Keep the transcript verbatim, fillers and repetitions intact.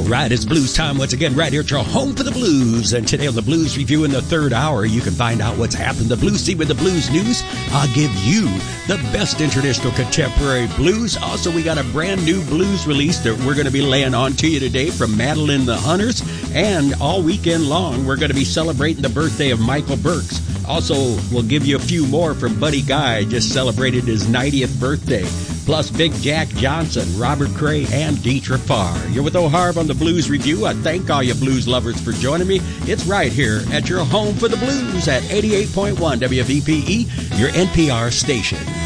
right, it's blues time once again, right here at your home for the blues. And today on the Blues Review in the third hour, you can find out what's happened in the blues scene with the blues news. I'll give you the best in traditional contemporary blues. Also, we got a brand new blues release that we're going to be laying on to you today from Madeline the Hunters. And all weekend long, we're going to be celebrating the birthday of Michael Burks. Also, we'll give you a few more from Buddy Guy, just celebrated his ninetieth birthday. Plus Big Jack Johnson, Robert Cray, and Dietrich Farr. You're with O'Harv on the Blues Review. I thank all you blues lovers for joining me. It's right here at your home for the blues at eighty-eight point one W V P E, your N P R station.